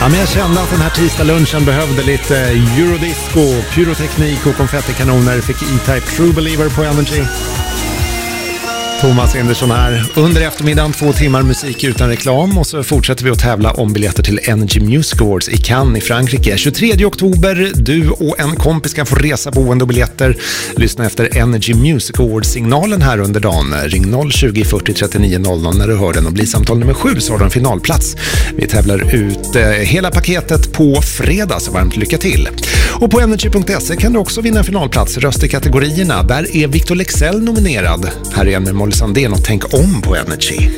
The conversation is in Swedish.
Ja, men jag kände att den här tisdagslunchen behövde lite eurodisco, pyroteknik och konfettikanoner. Fick E-Type True Believer på Energy. Thomas Andersson här. Under eftermiddagen 2 timmar musik utan reklam och så fortsätter vi att tävla om biljetter till Energy Music Awards i Cannes i Frankrike. 23 oktober, du och en kompis kan få resa, boende och biljetter. Lyssna efter Energy Music Awards-signalen här under dagen. Ring 020 40 39 00 när du hör den och blir samtal nummer 7 så har du en finalplats. Vi tävlar ut hela paketet på fredag, så varmt lycka till. Och på energy.se kan du också vinna en finalplats. Röst i kategorierna. Där är Victor Lexell nominerad. Här är en med Molly Sandén och Tänk om på Energy.